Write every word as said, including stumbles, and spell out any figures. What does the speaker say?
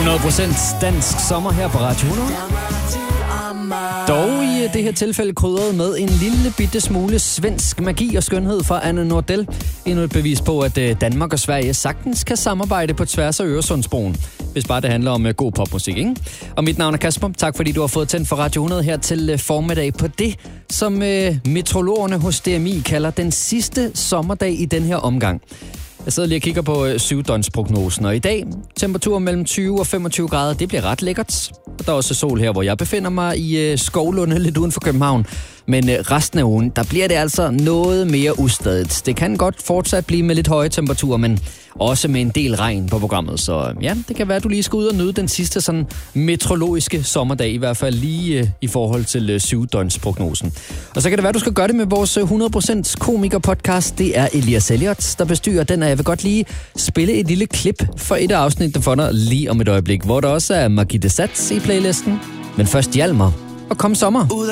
hundrede procent dansk sommer her på Radio hundrede. Dog i det her tilfælde krydret med en lille bitte smule svensk magi og skønhed fra Anne Nordell. Endnu et bevis på, at Danmark og Sverige sagtens kan samarbejde på tværs af Øresundsbroen. Hvis bare det handler om god popmusik, ikke? Og mit navn er Kasper. Tak fordi du har fået tændt for Radio hundrede her til formiddag på det, som øh, meteorologerne hos D M I kalder den sidste sommerdag i den her omgang. Jeg sidder lige og kigger på øh, syvdøgnsprognosen, og i dag temperatur mellem tyve og femogtyve grader. Det bliver ret lækkert. Og der er også sol her, hvor jeg befinder mig i øh, Skovlunde, lidt uden for København. Men øh, resten af ugen, der bliver det altså noget mere ustadigt. Det kan godt fortsat blive med lidt høje temperaturer, men også med en del regn på programmet. Så ja, det kan være, at du lige skal ud og nyde den sidste sådan meteorologiske sommerdag, i hvert fald lige øh, i forhold til øh, syvdøgnsprognosen. Og så kan det være, at du skal gøre det med vores hundrede procent komiker-podcast. Det er Elias Elliot, der bestyrer den, og jeg vil godt lige spille et lille klip for et af afsnittene for dig lige om et øjeblik, hvor der også er Margitte Sats i playlisten. Men først Hjalmar og Kom Sommer.